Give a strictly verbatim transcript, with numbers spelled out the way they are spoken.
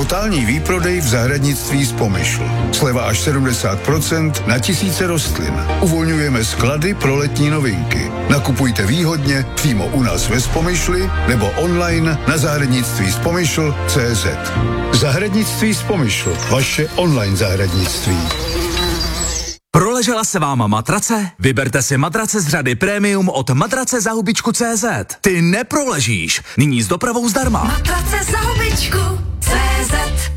Totální výprodej v zahradnictví z Pomyšl. Sleva až sedmdesát procent na tisíce rostlin. Uvolňujeme sklady pro letní novinky. Nakupujte výhodně přímo u nás ve Spomyšli nebo online na zahradnictví z Pomyšl tečka cé zet. Zahradnictví z Pomyšl. Vaše online zahradnictví. Proležela se vám matrace? Vyberte si matrace z řady Premium od matrace za hubičku tečka cé zet. Ty neproležíš. Nyní s dopravou zdarma. Matrace za hubičku tečka cé zet.